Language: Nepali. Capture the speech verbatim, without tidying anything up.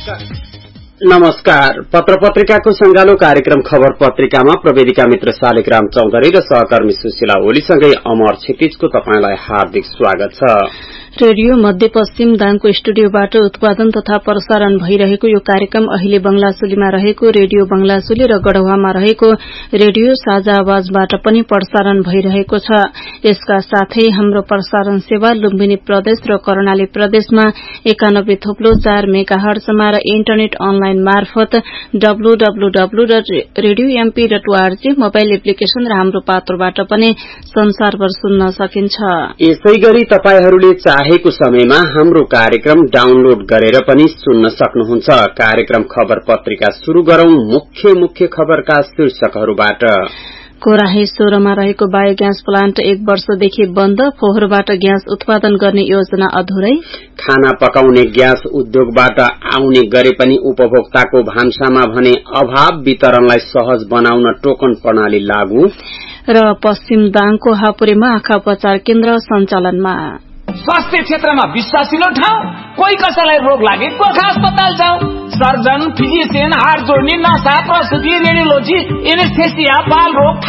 नमस्कार। पत्र पत्रिकाको संगालो कार्यक्रम खबर पत्रिकामा प्रवेदिका मित्र शालिग्राम चौधरी र सहकर्मी सुशीला ओलीसँगै अमर क्षितिजको तपाईंलाई हार्दिक स्वागत छ। रेडियो मध्यपश्चिम दाङको स्टुडियोबाट उत्पादन तथा प्रसारण भइरहेको यो कार्यक्रम अहिले बंगलासुलीमा रहेको रेडियो बंगलासुली र गढवामा रहेको रेडियो साझा आवाजबाट पनि प्रसारण भइरहेको छ। यसका साथै हाम्रो प्रसारण सेवा लुम्बिनी प्रदेश र कर्णाली प्रदेशमा एकानब्बे थोप्लो चार मेगाहर्जमा र इन्टरनेट अनलाइन मार्फत W W W dot radio MP dot ORG mobile application र हाम्रो पात्रोबाट पनि संसारभर सुन्न सकिन्छ। यसैगरी तपाईहरूले चाहेको समयमा हाम्रो कार्यक्रम डाउनलोड गरेर पनि सुन्न सक्नुहुन्छ। कार्यक्रम खबर पत्रिका शुरू गरौं मुख्य मुख्य खबरका शीर्षकहरूबाट। कोराही सोह्रमा रहेको बायोग्यास प्लान्ट एक वर्षदेखि बन्द, फोहोरबाट ग्यास उत्पादन गर्ने योजना अधुरै। खाना पकाउने ग्यास उद्योगबाट आउने गरे पनि उपभोक्ताको भान्सामा भने अभाव, वितरणलाई सहज बनाउन टोकन प्रणाली लागू। र पश्चिम दाङको हापुरेमा आँखा उपचार केन्द्र सञ्चालनमा। स्वास्थ्य क्षेत्रमा विश्वासिलो ठाउँ, कोही कसैलाई रोग लागे गोर्खा अस्पताल जाऊ। सर्जन, फिजिशियन, हाड जोड्ने, नसा, प्रसुति, रेडियोलोजी, एनेस्थेसिया, बाल रोग,